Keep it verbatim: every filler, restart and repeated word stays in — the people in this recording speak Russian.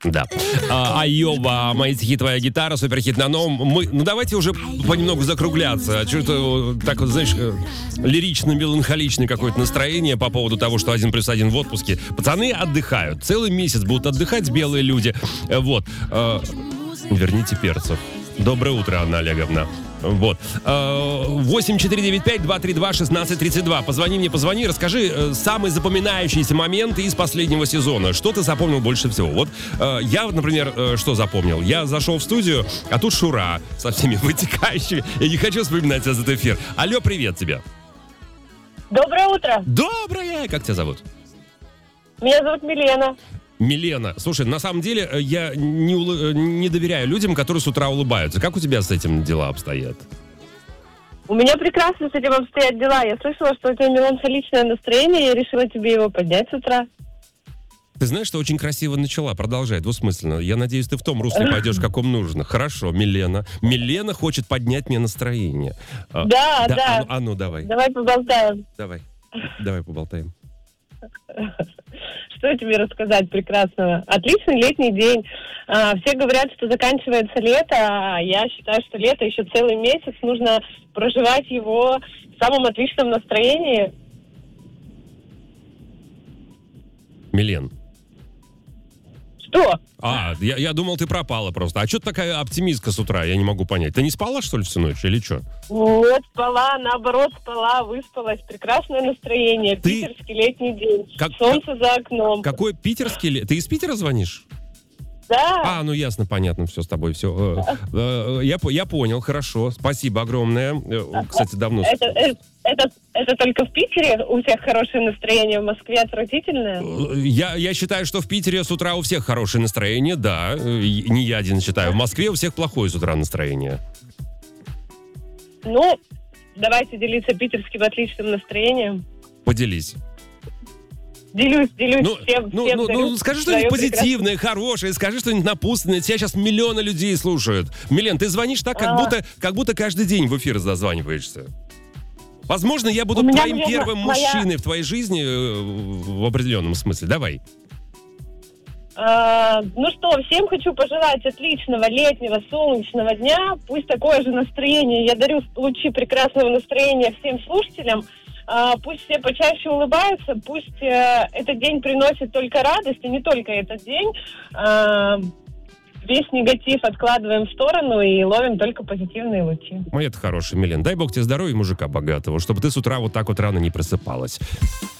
Да. А, Айова, мои стихи, твоя гитара, суперхит на новом. Мы, ну давайте уже понемногу закругляться. Что-то так вот, знаешь, лирично-меланхоличное какое-то настроение по поводу того, что один плюс один в отпуске. Пацаны отдыхают. Целый месяц будут отдыхать белые люди. Вот. Верните перцев. Доброе утро, Анна Олеговна. Вот. восемь четыре девять пять два три два шестнадцать тридцать два. Позвони мне, позвони, расскажи самые запоминающиеся моменты из последнего сезона. Что ты запомнил больше всего? Вот я, например, что запомнил? Я зашел в студию, а тут Шура со всеми вытекающими. Я не хочу вспоминать этот эфир. Алло, привет тебе. Доброе утро. Доброе. Как тебя зовут? Меня зовут Милена. Милена, слушай, на самом деле я не, улы... не доверяю людям, которые с утра улыбаются. Как у тебя с этим дела обстоят? У меня прекрасно с этим обстоят дела. Я слышала, что у тебя меланхоличное настроение, я решила тебе его поднять с утра. Ты знаешь, что очень красиво начала. Продолжай, двусмысленно. Я надеюсь, ты в том русле пойдешь, в каком нужно. Хорошо, Милена. Милена хочет поднять мне настроение. Да, да. да. А, ну, а ну, давай. Давай поболтаем. Давай, давай поболтаем. Что тебе рассказать прекрасного? Отличный летний день. А, все говорят, что заканчивается лето, а я считаю, что лето еще целый месяц. Нужно проживать его в самом отличном настроении. Милен. Что? А, я, я думал, ты пропала просто. А что ты такая оптимистка с утра? Я не могу понять. Ты не спала, что ли, всю ночь или что? Нет, спала, наоборот, спала, выспалась. Прекрасное настроение. Ты... Питерский летний день. Как... Солнце за окном. Какой питерский? Ты из Питера звонишь? Да. А, ну ясно, понятно, все с тобой, все. Я, я понял, хорошо. Спасибо огромное. Кстати, давно... Это, это, это, это только в Питере у всех хорошее настроение, в Москве отвратительное? Я, я считаю, что в Питере с утра у всех хорошее настроение, да. Не я один считаю. В Москве у всех плохое с утра настроение. Ну, давайте делиться питерским отличным настроением. Поделись. Делюсь, делюсь ну, всем, ну, всем ну, ну, скажи что-нибудь позитивное, прекрасное. Хорошее, скажи что-нибудь напутственное. Тебя сейчас миллионы людей слушают. Милен, ты звонишь так, как, а. будто, как будто каждый день в эфир зазваниваешься. Возможно, я буду меня, твоим наверное, первым моя... мужчиной в твоей жизни в определенном смысле. Давай. А, ну что, всем хочу пожелать отличного летнего солнечного дня. Пусть такое же настроение. Я дарю лучи прекрасного настроения всем слушателям. Uh, пусть все почаще улыбаются, пусть uh, этот день приносит только радость, и не только этот день. Uh, весь негатив откладываем в сторону и ловим только позитивные лучи. Ой, это хороший, Милен. Дай бог тебе здоровья и мужика богатого, чтобы ты с утра вот так вот рано не просыпалась.